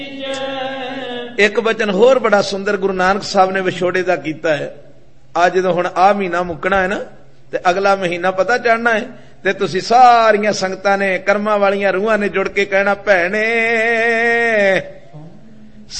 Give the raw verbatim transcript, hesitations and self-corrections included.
ਇੱਕ ਬਚਨ ਹੋਰ ਬੜਾ ਸੁੰਦਰ ਗੁਰੂ ਨਾਨਕ ਸਾਹਿਬ ਨੇ ਵਿਛੋੜੇ ਦਾ ਕੀਤਾ ਹੈ। ਆ ਜਦੋਂ ਹੁਣ ਆਹ ਮਹੀਨਾ ਮੁੱਕਣਾ ਹੈ ਨਾ, ਤੇ ਅਗਲਾ ਮਹੀਨਾ ਪਤਾ ਚੜਨਾ ਹੈ, ਤੇ ਤੁਸੀਂ ਸਾਰੀਆਂ ਸੰਗਤਾਂ ਨੇ, ਕਰਮਾਂ ਵਾਲੀਆਂ ਰੂਹਾਂ ਨੇ ਜੁੜ ਕੇ ਕਹਿਣਾ, ਭੈਣੇ